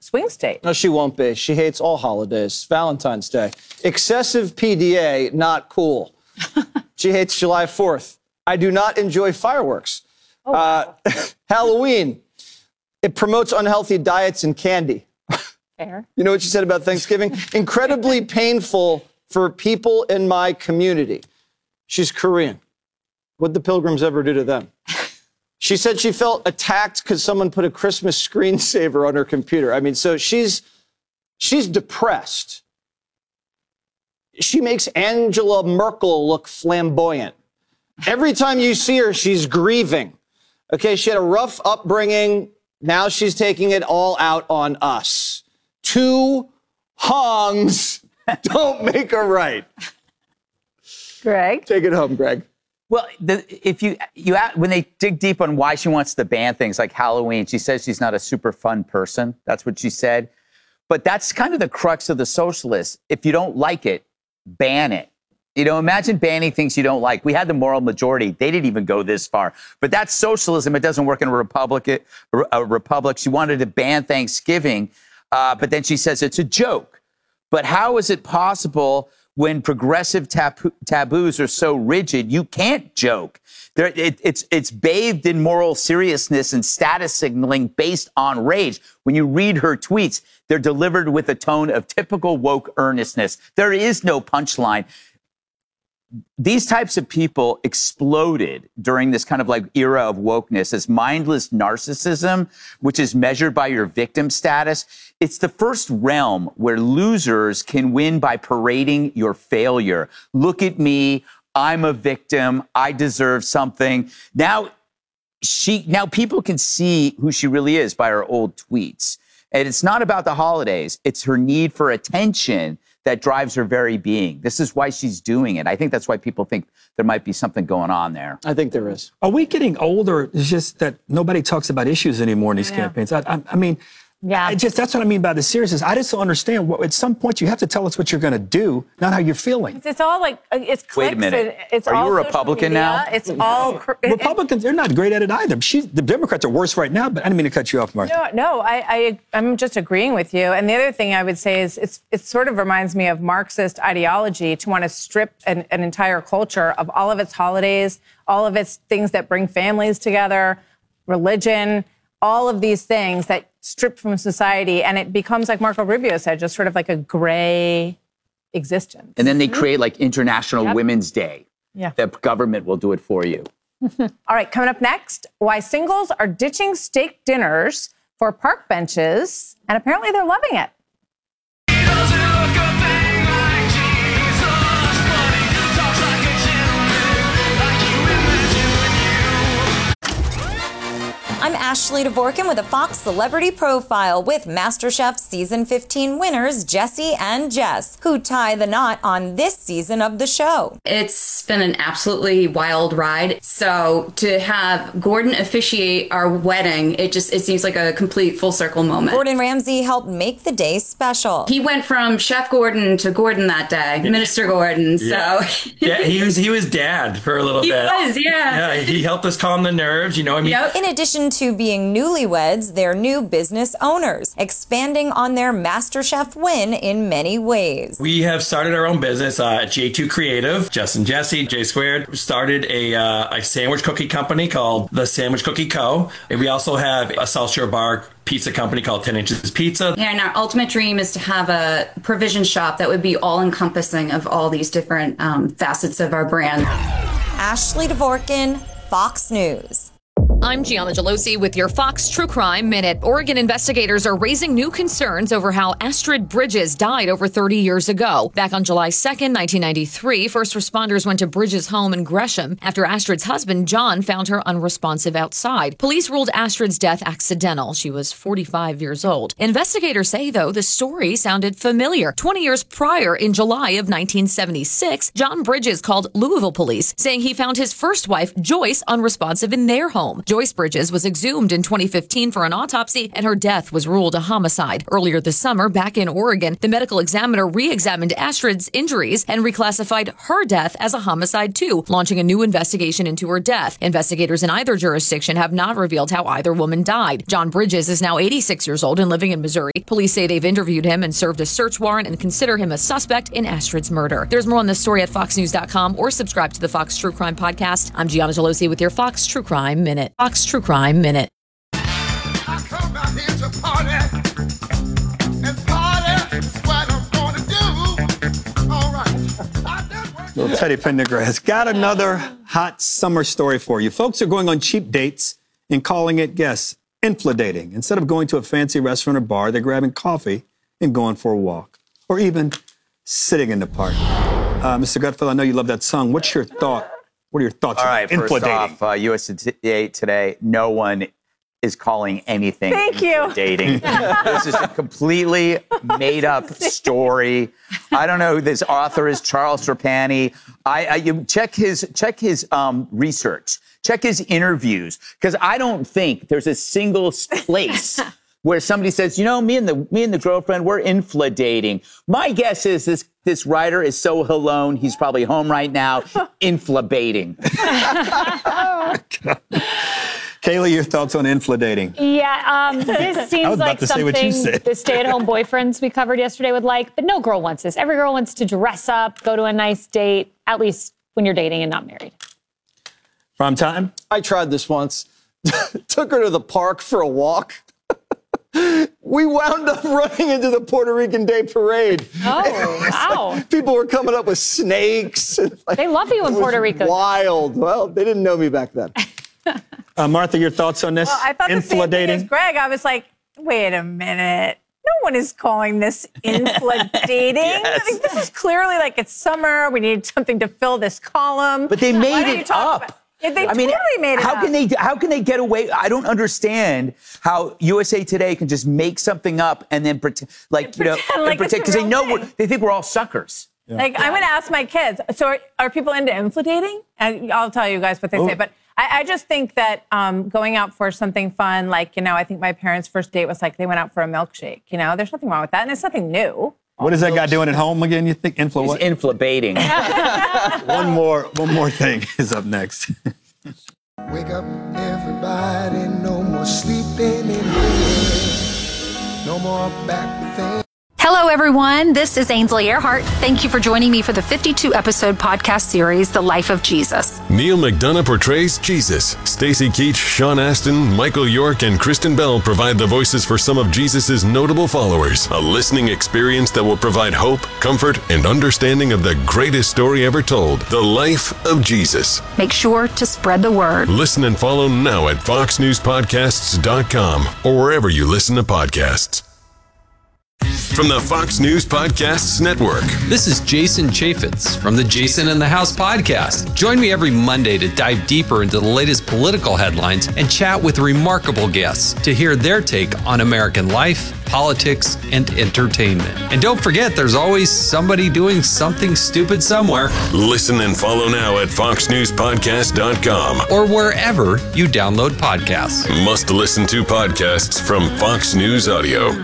swing state. No, she won't be. She hates all holidays. Valentine's Day. Excessive PDA, not cool. She hates July 4th. I do not enjoy fireworks. Oh, wow. Halloween. It promotes unhealthy diets and candy. Fair. You know what she said about Thanksgiving? Incredibly painful for people in my community. She's Korean. What'd the Pilgrims ever do to them? She said she felt attacked because someone put a Christmas screensaver on her computer. I mean, so she's depressed. She makes Angela Merkel look flamboyant. Every time you see her, she's grieving. Okay, she had a rough upbringing. Now she's taking it all out on us. Two hongs don't make a right. Greg? Take it home, Greg. Well, if you when they dig deep on why she wants to ban things like Halloween, she says she's not a super fun person. That's what she said. But that's kind of the crux of the socialists. If you don't like it, ban it. You know, imagine banning things you don't like. We had the moral majority. They didn't even go this far. But that's socialism. It doesn't work in a republic. She wanted to ban Thanksgiving, but then she says it's a joke. But how is it possible when progressive taboos are so rigid, you can't joke? It's bathed in moral seriousness and status signaling based on rage. When you read her tweets, they're delivered with a tone of typical woke earnestness. There is no punchline. These types of people exploded during this kind of like era of wokeness as mindless narcissism, which is measured by your victim status. It's the first realm where losers can win by parading your failure. Look at me. I'm a victim. I deserve something. Now people can see who she really is by her old tweets. And it's not about the holidays. It's her need for attention that drives her very being. This is why she's doing it. I think that's why people think there might be something going on there. I think there is. Are we getting older? It's just that nobody talks about issues anymore in these campaigns. I mean, yeah, that's what I mean by the seriousness. I just don't understand. At some point, you have to tell us what you're going to do, not how you're feeling. It's all like, it's clicks. Wait a minute. It's Are all you a Republican now? It's all... Republicans, they're not great at it either. The Democrats are worse right now, but I didn't mean to cut you off, Martha. No, I'm just agreeing with you. And the other thing I would say is it sort of reminds me of Marxist ideology to want to strip an entire culture of all of its holidays, all of its things that bring families together, religion, all of these things that strip from society, and it becomes, like Marco Rubio said, just sort of like a gray existence. And then they create like International Women's Day. Yeah. The government will do it for you. All right, coming up next, why singles are ditching steak dinners for park benches, and apparently they're loving it. I'm Ashley Dvorkin with a Fox Celebrity Profile with MasterChef Season 15 winners Jesse and Jess, who tie the knot on this season of the show. It's been an absolutely wild ride. So to have Gordon officiate our wedding, it seems like a complete full circle moment. Gordon Ramsay helped make the day special. He went from Chef Gordon to Gordon that day, Minister Gordon. Yeah. So yeah, he was dad for a little bit. He was, yeah. Yeah, he helped us calm the nerves, you know. I mean, Yep. In addition to being newlyweds, they're new business owners, expanding on their MasterChef win in many ways. we have started our own business at J2 Creative. Jess and Jesse, J Squared, started a sandwich cookie company called The Sandwich Cookie Co. And we also have a South Shore Bar pizza company called 10 Inches Pizza. And our ultimate dream is to have a provision shop that would be all encompassing of all these different facets of our brand. Ashley Dvorkin, Fox News. I'm Gianna Gelosi with your Fox True Crime Minute. Oregon investigators are raising new concerns over how Astrid Bridges died over 30 years ago. Back on July 2nd, 1993, first responders went to Bridges' home in Gresham after Astrid's husband, John, found her unresponsive outside. Police ruled Astrid's death accidental. She was 45 years old. Investigators say, though, the story sounded familiar. 20 years prior, in July of 1976, John Bridges called Louisville police, saying he found his first wife, Joyce, unresponsive in their home. Joyce Bridges was exhumed in 2015 for an autopsy, and her death was ruled a homicide. Earlier this summer, back in Oregon, the medical examiner re-examined Astrid's injuries and reclassified her death as a homicide too, launching a new investigation into her death. Investigators in either jurisdiction have not revealed how either woman died. John Bridges is now 86 years old and living in Missouri. Police say they've interviewed him and served a search warrant and consider him a suspect in Astrid's murder. There's more on this story at foxnews.com or subscribe to the Fox True Crime Podcast. I'm Gianna Gelosi with your Fox True Crime Minute. Fox True Crime Minute. I come out here to party, and party is what I'm gonna do. All right. Little Teddy Pendergrass got another hot summer story for you. Folks are going on cheap dates and calling it, guess, infladating. Instead of going to a fancy restaurant or bar, they're grabbing coffee and going for a walk, or even sitting in the park. Mr. Gutfeld, I know you love that song. What's your thought? What are your thoughts All on right, first infladating? off, USA Today, no one is calling anything dating. This is a completely made-up story. I don't know who this author is, Charles Trapani. You check his research, check his interviews, because I don't think there's a single place where somebody says, you know, me and the girlfriend, we're infladating. My guess is this writer is so alone, he's probably home right now, inflabating. Kayla, your thoughts on infladating? Yeah, this seems like something the stay-at-home boyfriends we covered yesterday would like, but no girl wants this. Every girl wants to dress up, go to a nice date, at least when you're dating and not married. Prime time? I tried this once. Took her to the park for a walk. We wound up running into the Puerto Rican Day Parade. Oh, wow. Like, people were coming up with snakes. And They love you in Puerto Rico. Wild. Well, they didn't know me back then. Martha, your thoughts on this? Well, I thought the same thing as Greg. I was like, wait a minute. No one is calling this infladating. Yes. I think this is clearly like it's summer. We need something to fill this column. But they made it up. They totally made it up. How can they get away? I don't understand how USA Today can just make something up and then pretend because they know they think we're all suckers. Yeah. Like I'm going to ask my kids. So are people into infladating? And I'll tell you guys what they say. But I just think that going out for something fun, like I think my parents' first date was like they went out for a milkshake. There's nothing wrong with that, and it's nothing new. What is that guy doing at home again? You think He's inflabating. One more thing is up next. Wake up, everybody. No more sleeping in bed. No more back things. Hello, everyone. This is Ainsley Earhart. Thank you for joining me for the 52-episode podcast series, The Life of Jesus. Neil McDonough portrays Jesus. Stacy Keach, Sean Astin, Michael York, and Kristen Bell provide the voices for some of Jesus' notable followers. A listening experience that will provide hope, comfort, and understanding of the greatest story ever told, The Life of Jesus. Make sure to spread the word. Listen and follow now at foxnewspodcasts.com or wherever you listen to podcasts. From the Fox News Podcasts Network. This is Jason Chaffetz from the Jason in the House podcast. Join me every Monday to dive deeper into the latest political headlines and chat with remarkable guests to hear their take on American life, politics, and entertainment. And don't forget, there's always somebody doing something stupid somewhere. Listen and follow now at foxnewspodcast.com or wherever you download podcasts. Must listen to podcasts from Fox News Audio.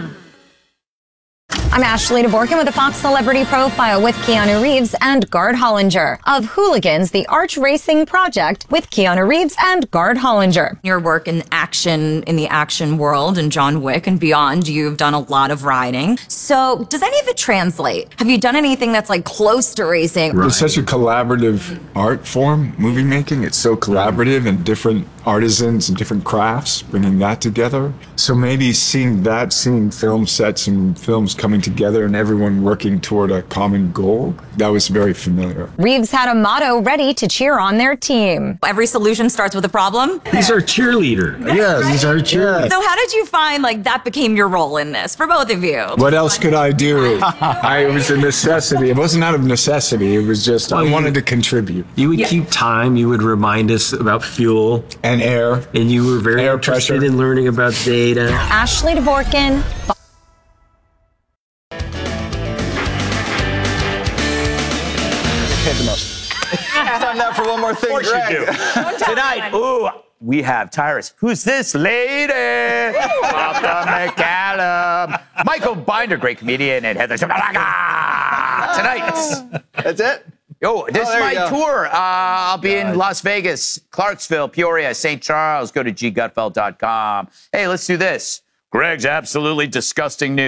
I'm Ashley DeVorkin with a Fox Celebrity Profile with Keanu Reeves and Gard Hollinger of Hooligans, the Arch Racing Project with Keanu Reeves and Gard Hollinger. Your work in the action world and John Wick and beyond, you've done a lot of riding. So does any of it translate? Have you done anything that's like close to racing? Right. It's such a collaborative art form, movie making. It's so collaborative and different artisans and different crafts, bringing that together. So maybe seeing film sets and films coming together and everyone working toward a common goal, that was very familiar. Reeves had a motto ready to cheer on their team. Every solution starts with a problem. He's our cheerleader. Yeah, he's our cheerleader. So how did you find that became your role in this for both of you? What else could I do? It was a necessity. It wasn't out of necessity. It was just, I wanted to contribute. You would keep time. You would remind us about fuel. And air. And you were very interested in learning about data. Ashley DeVorkin. The most. Time now for one more thing, Of course Greg. you do. Tonight, we have Tyrus. Who's this lady? Martha McCallum. Michael Binder, great comedian, and Heather tonight. That's it? Yo, this is there my you go. tour. I'll be in Las Vegas, Clarksville, Peoria, St. Charles. Go to ggutfeld.com. Hey, let's do this. Greg's absolutely disgusting news.